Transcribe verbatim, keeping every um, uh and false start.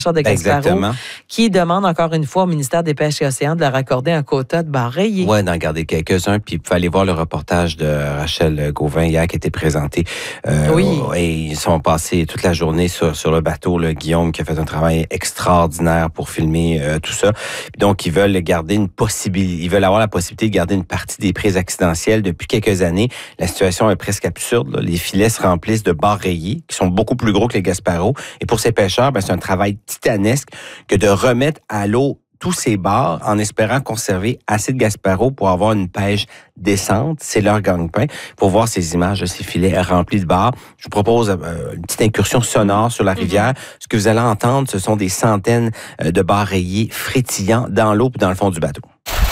de Gasparó, Exactement. qui demande encore une fois au ministère des Pêches et Océans de leur accorder un quota de bar rayé. Oui, d'en garder quelques-uns. Puis il fallait voir le reportage de Rachel Gauvin hier qui était présenté. Euh, oui. Et ils sont passés toute la journée sur, sur le bateau. Là, Guillaume qui a fait un travail extraordinaire pour filmer euh, tout ça. Donc, ils veulent garder une possibilité, ils veulent avoir la possibilité de garder une partie des prises accidentielles. Depuis quelques années, la situation est presque absurde. Là. Les filets se remplissent de bars rayés qui sont beaucoup plus gros que les Gasparó. Et pour ces pêcheurs, ben, c'est un travail titanesque que de remettre à l'eau tous ces bars en espérant conserver assez de Gasparó pour avoir une pêche décente. C'est leur gagne-pain. Pour voir ces images de ces filets remplis de bars, je vous propose euh, une petite incursion sonore sur la rivière. Mm-hmm. Ce que vous allez entendre, ce sont des centaines de bars rayés frétillants dans l'eau et dans le fond du bateau.